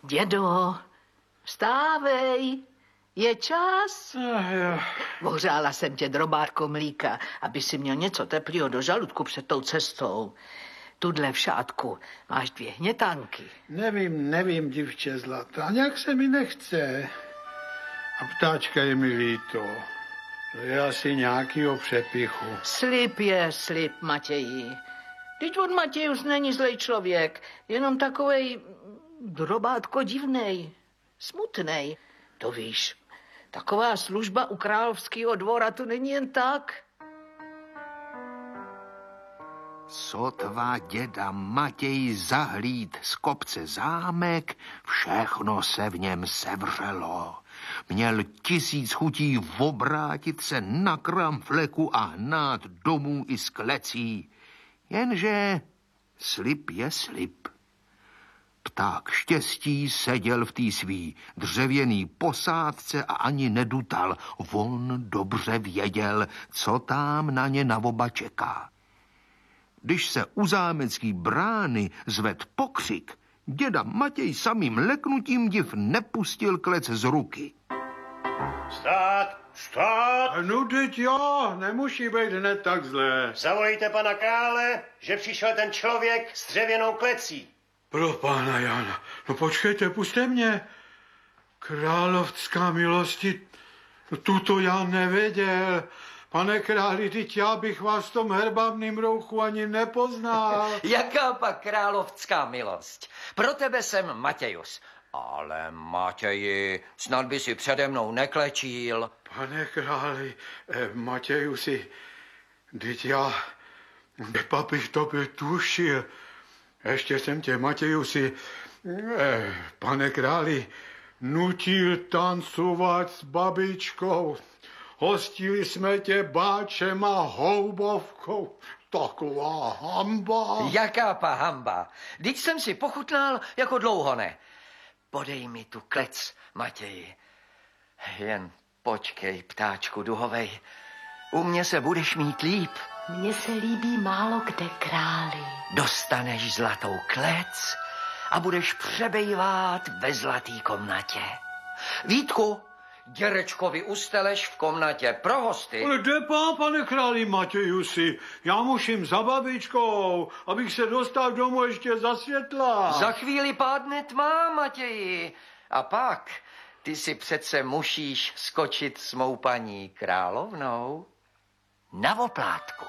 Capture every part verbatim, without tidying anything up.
Dědo, vstávej, je čas. Ohřála jsem tě drobárko mlíka, aby si měl něco teplého do žaludku před tou cestou. Tudle v šátku máš dvě hnětanky. Nevím, nevím, divče zlatá, nějak se mi nechce. A ptáčka je mi líto. To je asi nějakýho přepichu. Slib je slib, Matěji. Vždyť od Matějus není zlej člověk, jenom takovej drobátko divnej, smutnej. To víš, taková služba u královského dvora to není jen tak. Sotva děda Matěj zahlíd z kopce zámek, všechno se v něm sevřelo. Měl tisíc chutí obrátit se na kramfleku a hnát domů i z klecí. Jenže slib je slib. Pták štěstí seděl v té svý dřevěný posádce a ani nedutal. On dobře věděl, co tam na ně na oba čeká. Když se u zámecký brány zved pokřik, děda Matěj samým leknutím div nepustil klec z ruky. Stát! Stát! No teď jo, nemusí být hned tak zlé. Zavolejte pana krále, že přišel ten člověk s dřevěnou klecí. Pro pána Jana, no počkejte, puste mě. Královská milosti, no tuto já nevěděl. Pane králi, teď já bych vás v tom herbavným rouchu ani nepoznal. Jaká pak královská milost? Pro tebe jsem Matějus. Ale Matěji, snad by si přede mnou neklečil. Pane králi, eh, Matějusi, teď já, nepa bych to by tušil. Ještě jsem tě, Matějusi, eh, pane králi, nutil tancovat s babičkou. Hostili jsme tě báčem a houbovkou. Taková hamba. Jaká pa hamba? Vždyť jsem si pochutnal jako dlouho ne. Podej mi tu klec, Matěji. Jen počkej, ptáčku duhovej. U mě se budeš mít líp. Mně se líbí málo kde, králi. Dostaneš zlatou klec a budeš přebejvat ve zlatý komnatě. Vítku, děrečkovi usteleš v komnatě pro hosty. Ale kde pán, pane králi Matějusi? Já musím za babičkou, abych se dostal domů ještě za světla. Za chvíli pádne tma, Matěji. A pak ty si přece musíš skočit s mou paní královnou na oplátku.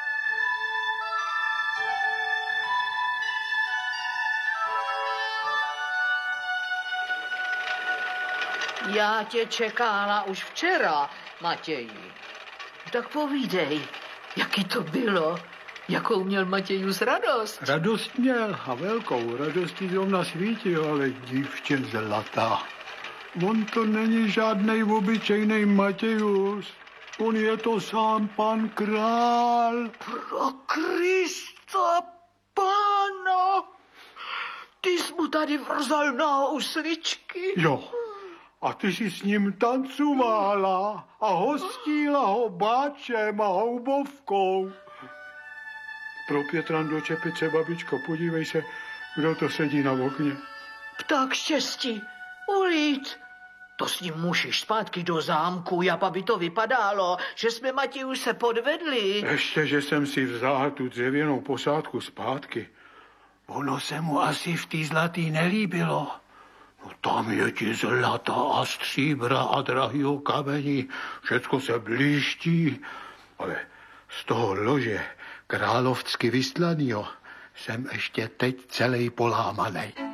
Já tě čekala už včera, Matěji. Tak povídej, jaký to bylo, jakou měl Matějus radost. Radost měl a velkou radostí zrovna svítil, ale dívče zlatá. On to není žádnej obyčejnej Matějus. On je to sám pan král. Pro Krista pána, ty jsi mu tady vrzal na housličky. Jo. A ty jsi s ním tancovala a hostila ho báčem a houbovkou. Pro Pětran do čepice, babičko, podívej se, kdo to sedí na okně. Pták štěstí, ulít. To s ním musíš zpátky do zámku, jak by to vypadalo, že jsme Matěju se podvedli. Ještě, že jsem si vzal tu dřevěnou posádku zpátky. Ono se mu asi v té zlatý nelíbilo. No tam je ti zlata a stříbra a drahýho kamení, všecko se blíští. Ale z toho lože královsky vyslanýho jsem ještě teď celý polámanej.